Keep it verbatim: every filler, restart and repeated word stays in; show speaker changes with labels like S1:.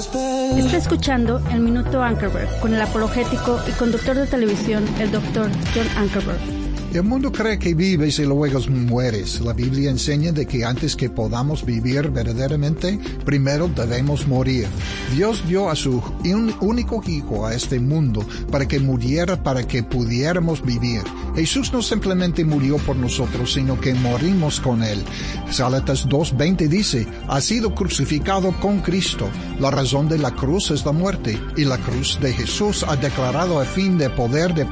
S1: Está escuchando el Minuto Ankerberg con el apologético y conductor de televisión, el doctor John Ankerberg.
S2: El mundo cree que vives y luego mueres. La Biblia enseña de que antes que podamos vivir verdaderamente, primero debemos morir. Dios dio a su un único hijo a este mundo para que muriera para que pudiéramos vivir. Jesús no simplemente murió por nosotros, sino que morimos con él. Gálatas dos veinte dice, ha sido crucificado con Cristo. La razón de la cruz es la muerte, y la cruz de Jesús ha declarado el fin de poder de